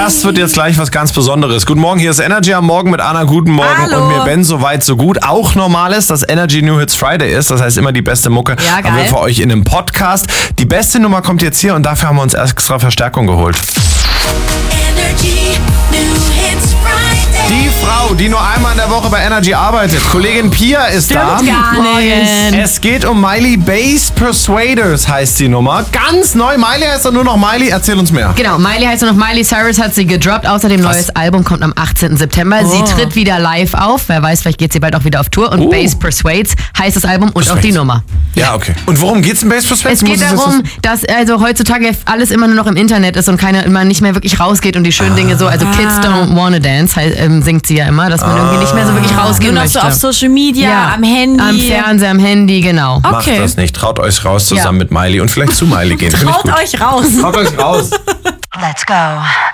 Das wird jetzt gleich was ganz Besonderes. Guten Morgen, hier ist Energy am Morgen mit Anna. Guten Morgen. Hallo. Und mir Ben, soweit so gut. Auch normal ist, dass Energy New Hits Friday ist. Das heißt immer die beste Mucke. Ja, geil. Haben wir für euch in einem Podcast. Die beste Nummer kommt jetzt hier und dafür haben wir uns extra Verstärkung geholt. Energy New Hits Friday. Die Frau, die nur einmal in der Woche bei Energy arbeitet. Kollegin Pia ist da. Gar nicht. Es geht um Miley Bass Persuaders, heißt die Nummer. Ganz neu. Miley heißt doch nur noch Miley. Erzähl uns mehr. Genau, Miley heißt nur noch Miley Cyrus, hat sie gedroppt. Außerdem neues Album kommt am 18. September. Sie tritt wieder live auf. Wer weiß, vielleicht geht sie bald auch wieder auf Tour. Und Bass Persuades heißt das Album und auch die Nummer. Ja, okay. Und worum geht's in Bass Persuades? Es geht darum, dass also heutzutage alles immer nur noch im Internet ist und man nicht mehr wirklich rausgeht und die schönen Dinge so, also Kids don't wanna dance, singt sie ja immer, dass man irgendwie nicht mehr so wirklich rausgehen Nur noch möchte. so auf Social Media, am Handy. Am Fernseher, am Handy, genau. Macht das nicht. Traut euch raus zusammen mit Miley und vielleicht zu Miley gehen. Finde ich Traut gut. euch raus. Traut euch raus. Let's go.